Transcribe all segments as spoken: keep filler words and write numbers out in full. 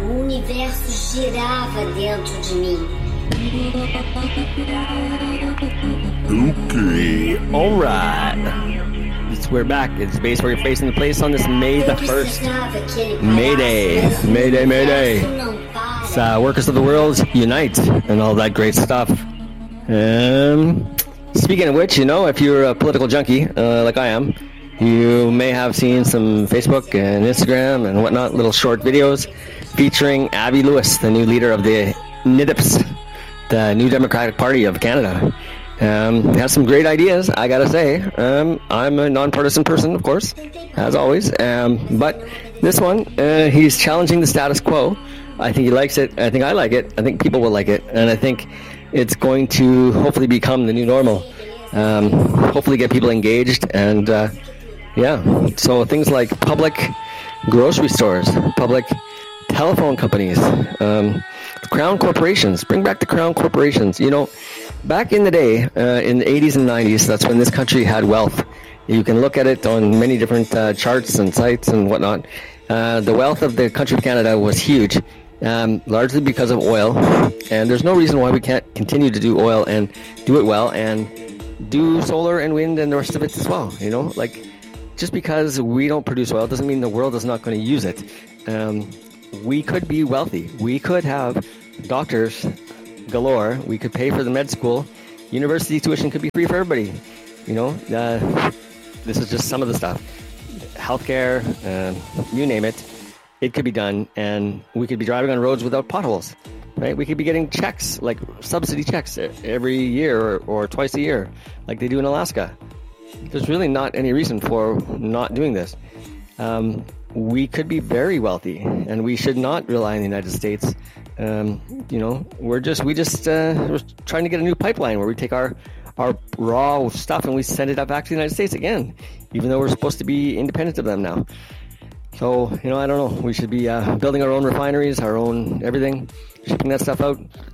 O universo girava dentro de mim. Okay, alright. We're back. It's Space for Your Face in the Place on this May the first. Mayday. Mayday, Mayday. It's uh, Workers of the World Unite and all that great stuff. Um, speaking of which, you know, if you're a political junkie, uh, like I am, you may have seen some Facebook and Instagram and whatnot, little short videos featuring Abby Lewis, the new leader of the N D I P S, the New Democratic Party of Canada. Um, has some great ideas, I gotta say. Um, I'm a nonpartisan person, of course, as always. Um, but this one, uh, he's challenging the status quo. I think he likes it. I think I like it. I think people will like it. And I think it's going to hopefully become the new normal. Um, hopefully get people engaged. And, uh, yeah. So things like public grocery stores, public telephone companies, um, crown corporations. Bring back the crown corporations. You know, back in the day, uh, in the eighties and nineties, that's when this country had wealth. You can look at it on many different uh, charts and sites and whatnot. Uh, the wealth of the country of Canada was huge, um, largely because of oil. And there's no reason why we can't continue to do oil and do it well and do solar and wind and the rest of it as well. You know, like, just because we don't produce oil doesn't mean the world is not going to use it. Um, we could be wealthy. We could have doctors galore. We could pay for the med school. University tuition could be free for everybody. You know, uh, this is just some of the stuff. Healthcare, uh, you name it, it could be done, and we could be driving on roads without potholes, right? We could be getting checks, like subsidy checks, every year or, or twice a year, like they do in Alaska. There's really not any reason for not doing this. Um, we could be very wealthy, and we should not rely on the United States. Um, you know, we're just we just uh, we're trying to get a new pipeline where we take our our raw stuff and we send it up back to the United States again, even though we're supposed to be independent of them now. So, you know, I don't know. We should be uh, building our own refineries, our own everything, shipping that stuff out.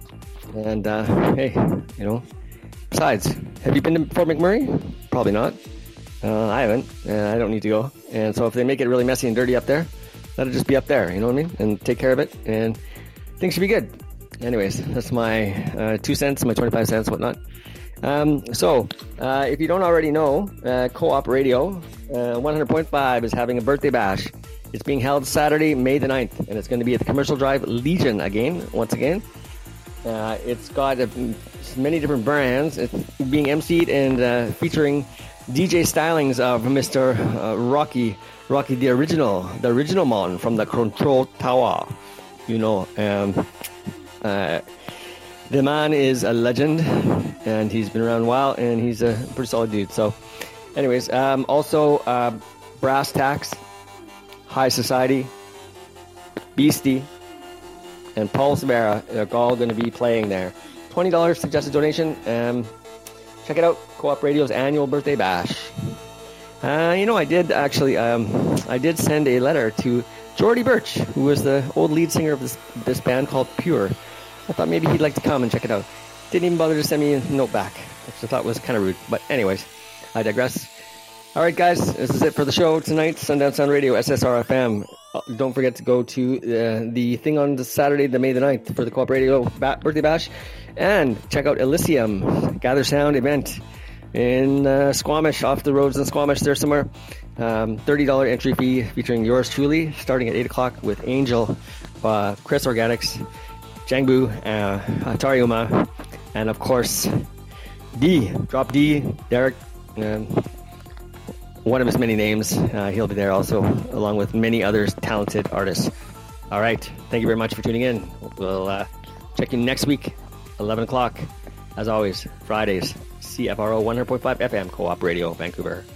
And uh, hey, you know, besides, have you been to Fort McMurray? Probably not. Uh, I haven't, and I don't need to go. And so if they make it really messy and dirty up there, let it just be up there, you know what I mean? And take care of it, and things should be good. Anyways, that's my uh, two cents, my twenty-five cents, whatnot. Um, so, uh, if you don't already know, uh, Co-op Radio uh, one hundred point five is having a birthday bash. It's being held Saturday, May the ninth, and it's going to be at the Commercial Drive Legion again, once again. Uh, it's got uh, many different brands. It's being emceed and uh, featuring D J stylings of Mister Uh, Rocky, Rocky the original, the original man from the Control Tower. You know, um, uh, the man is a legend, and he's been around a while, and he's a pretty solid dude. So, anyways, um, also uh, Brass Tacks, High Society, Beastie, and Paul Sabera are all going to be playing there. twenty dollars suggested donation. Um, check it out, Co-op Radio's annual birthday bash. Uh, you know, I did actually, um, I did send a letter to Geordie Birch, who was the old lead singer of this this band called Pure. I thought maybe he'd like to come and check it out. Didn't even bother to send me a note back, which I thought was kind of rude. But anyways, I digress. All right, guys, this is it for the show tonight. Sundown Sound Radio, S S R F M. Uh, don't forget to go to uh, the thing on the Saturday, the May the ninth, for the Co-op Radio ba- birthday bash. And check out Elysium, Gather Sound event in uh, Squamish, off the roads in Squamish there somewhere. Um, thirty dollars entry fee featuring yours truly, starting at eight o'clock with Angel, uh, Chris Organics, Jangbu, uh, Atariuma, and of course, D, Drop D, Derek, um, one of his many names. Uh, he'll be there also, along with many other talented artists. All right, thank you very much for tuning in. We'll uh, check you next week, eleven o'clock, as always, Fridays, C F R O one hundred point five F M, Co-op Radio, Vancouver.